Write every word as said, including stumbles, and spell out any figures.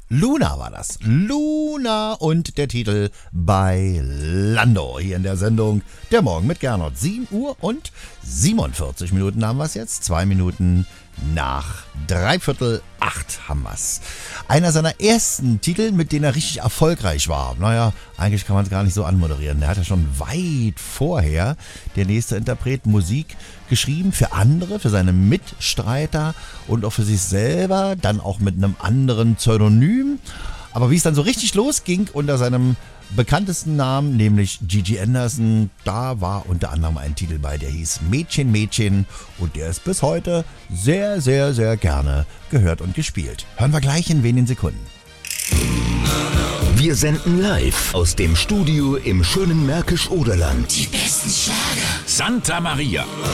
Luna war das. Luna und der Titel bei Lando. Hier in der Sendung Der Morgen mit Gernot. sieben Uhr und siebenundvierzig Minuten haben wir es jetzt. Zwei Minuten nach dreiviertel acht haben wir es. Einer seiner ersten Titel, mit denen er richtig erfolgreich war. Naja, eigentlich kann man es gar nicht so anmoderieren. Der hat ja schon weit vorher, der nächste Interpret, Musik geschrieben für andere, für seine Mitstreiter und auch für sich selber. Dann auch mit einem anderen Pseudonym. Aber wie es dann so richtig losging unter seinem bekanntesten Namen, nämlich Gigi Anderson, da war unter anderem ein Titel bei, der hieß Mädchen, Mädchen und der ist bis heute sehr, sehr, sehr gerne gehört und gespielt. Hören wir gleich in wenigen Sekunden. Wir senden live aus dem Studio im schönen Märkisch-Oderland. Die besten Schlager. Santa Maria.